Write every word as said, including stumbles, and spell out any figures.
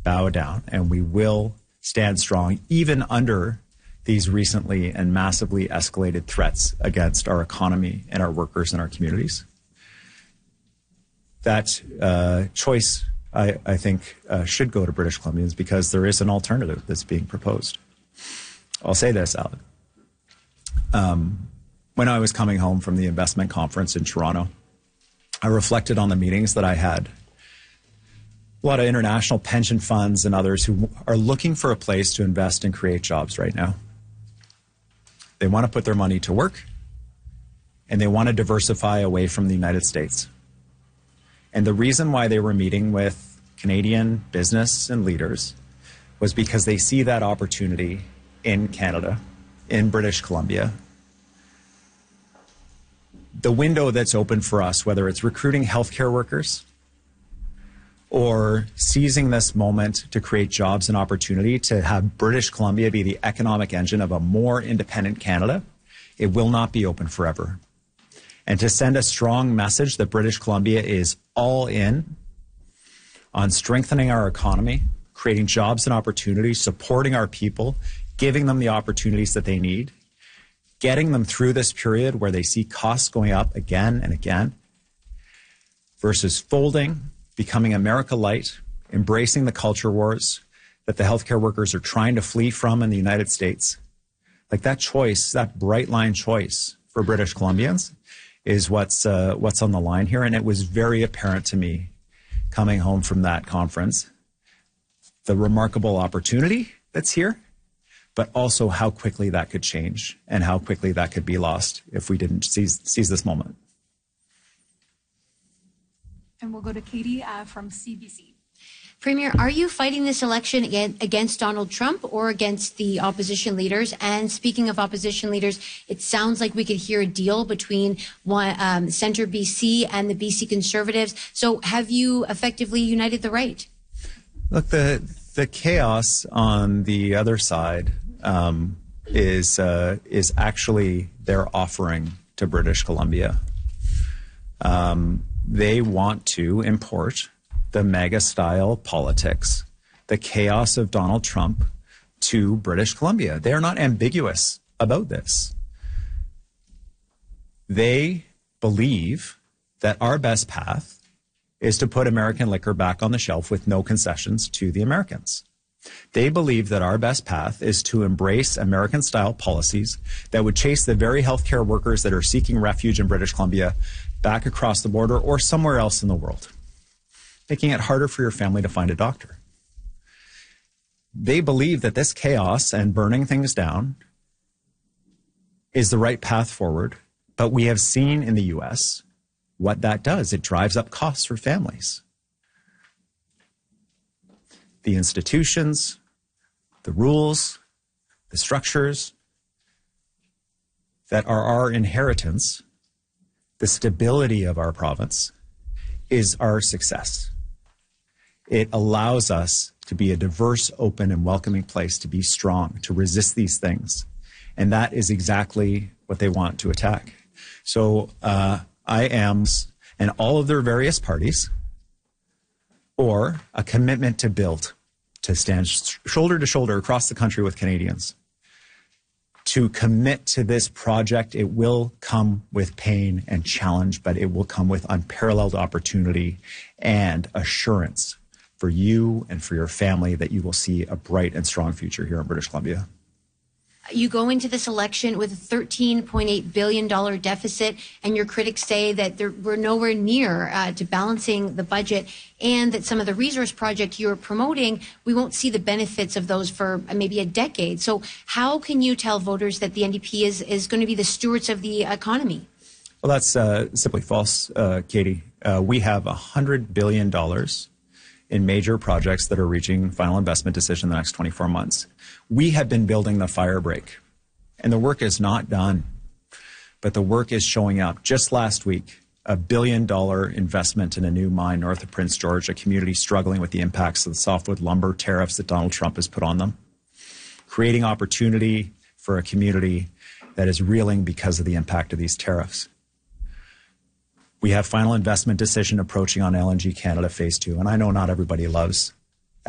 bow down, and we will stand strong even under these recently and massively escalated threats against our economy and our workers and our communities. That uh, choice, I, I think, uh, should go to British Columbians because there is an alternative that's being proposed. I'll say this, Alec. Um, when I was coming home from the investment conference in Toronto, I reflected on the meetings that I had. A lot of international pension funds and others who are looking for a place to invest and create jobs right now. They want to put their money to work, and they want to diversify away from the United States. And the reason why they were meeting with Canadian business and leaders was because they see that opportunity in Canada, in British Columbia. The window that's open for us, whether it's recruiting healthcare workers or seizing this moment to create jobs and opportunity to have British Columbia be the economic engine of a more independent Canada, it will not be open forever. And to send a strong message that British Columbia is all in on strengthening our economy, creating jobs and opportunities, supporting our people, giving them the opportunities that they need, getting them through this period where they see costs going up again and again, versus folding, becoming America light, embracing the culture wars that the healthcare workers are trying to flee from in the United States. Like that choice, that bright line choice for British Columbians is what's uh, what's on the line here. And it was very apparent to me coming home from that conference, the remarkable opportunity that's here, but also how quickly that could change and how quickly that could be lost if we didn't seize, seize this moment. And we'll go to Katie uh, from C B C. Premier, are you fighting this election against Donald Trump or against the opposition leaders? And speaking of opposition leaders, it sounds like we could hear a deal between one, um, Centre B C and the B C Conservatives. So have you effectively united the right? Look, the the chaos on the other side um, is uh, is actually their offering to British Columbia. Um, they want to import the MAGA-style politics, the chaos of Donald Trump, to British Columbia. They are not ambiguous about this. They believe that our best path is to put American liquor back on the shelf with no concessions to the Americans. They believe that our best path is to embrace American-style policies that would chase the very healthcare workers that are seeking refuge in British Columbia back across the border or somewhere else in the world, making it harder for your family to find a doctor. They believe that this chaos and burning things down is the right path forward, but we have seen in the U S what that does. It drives up costs for families. The institutions, the rules, the structures that are our inheritance, the stability of our province, is our success. It allows us to be a diverse, open, and welcoming place, to be strong, to resist these things. And that is exactly what they want to attack. So uh, I am, and all of their various parties, or a commitment to build, to stand sh- shoulder to shoulder across the country with Canadians, to commit to this project. It will come with pain and challenge, but it will come with unparalleled opportunity and assurance for you and for your family that you will see a bright and strong future here in British Columbia. You go into this election with a thirteen point eight billion dollars deficit, and your critics say that there, we're nowhere near uh, to balancing the budget, and that some of the resource projects you're promoting, we won't see the benefits of those for maybe a decade. So how can you tell voters that the N D P is, is going to be the stewards of the economy? Well, that's uh, simply false, uh, Katie. Uh, we have one hundred billion dollars in major projects that are reaching final investment decision in the next twenty-four months. We have been building the fire break, and the work is not done, but the work is showing up. Just last week, a billion dollar investment in a new mine north of Prince George, a community struggling with the impacts of the softwood lumber tariffs that Donald Trump has put on them, creating opportunity for a community that is reeling because of the impact of these tariffs. We have final investment decision approaching on L N G Canada Phase two, and I know not everybody loves